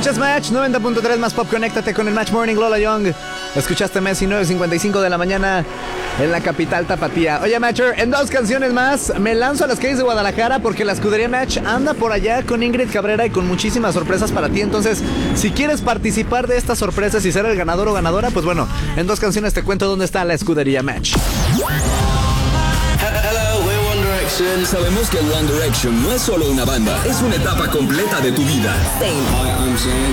Escuchas Match 90.3 más pop. Conéctate con el Match Morning. Lola Young. Escuchaste Messi 9:55 de la mañana en la capital tapatía. Oye, Matcher, en 2 canciones más me lanzo a las calles de Guadalajara porque la escudería Match anda por allá con Ingrid Cabrera y con muchísimas sorpresas para ti. Entonces, si quieres participar de estas sorpresas y ser el ganador o ganadora, pues bueno, en 2 canciones te cuento dónde está la escudería Match. Hello, we're One Direction. Sabemos que One Direction no es solo una banda, es una etapa completa de tu vida. Hi, I'm Zayn.